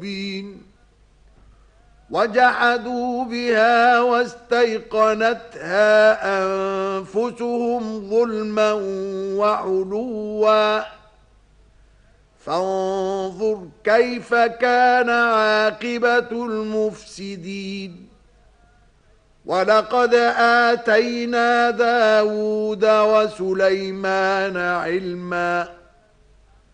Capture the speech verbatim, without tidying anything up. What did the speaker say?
مبين وجحدوا بها واستيقنتها أنفسهم ظلما وعلوا فانظر كيف كان عاقبة المفسدين ولقد آتينا داود وسليمان علما